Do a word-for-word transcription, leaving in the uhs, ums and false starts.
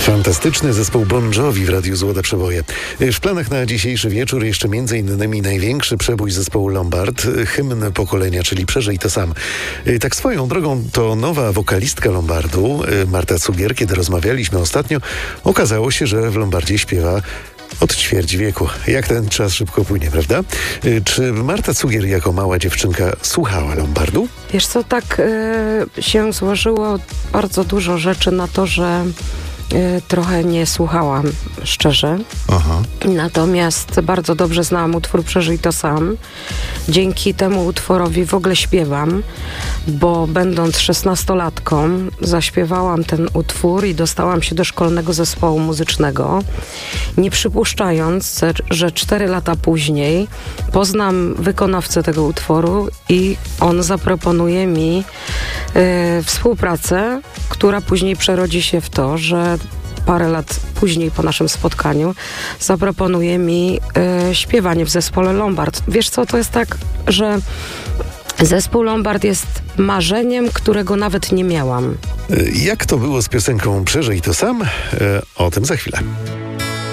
Fantastyczny zespół Bon Jovi w Radiu Złote Przeboje. W planach na dzisiejszy wieczór jeszcze między innymi największy przebój zespołu Lombard, hymn pokolenia, czyli Przeżyj to sam. Tak swoją drogą to nowa wokalistka Lombardu, Marta Cugier. Kiedy rozmawialiśmy ostatnio, okazało się, że w Lombardzie śpiewa od ćwierć wieku. Jak ten czas szybko płynie, prawda? Czy Marta Cugier jako mała dziewczynka słuchała Lombardu? Wiesz co, tak y, się złożyło bardzo dużo rzeczy na to, że y, trochę nie słuchałam, szczerze. Aha. Natomiast bardzo dobrze znałam utwór Przeżyj to sam. Dzięki temu utworowi w ogóle śpiewam, bo będąc szesnastolatką zaśpiewałam ten utwór i dostałam się do szkolnego zespołu muzycznego, nie przypuszczając, że cztery lata później poznam wykonawcę tego utworu i on zaproponuje mi y, współpracę, która później przerodzi się w to, że parę lat później po naszym spotkaniu zaproponuje mi y, śpiewanie w zespole Lombard. Wiesz co, to jest tak, że zespół Lombard jest marzeniem, którego nawet nie miałam. Jak to było z piosenką Przeżyj to sam? O tym za chwilę.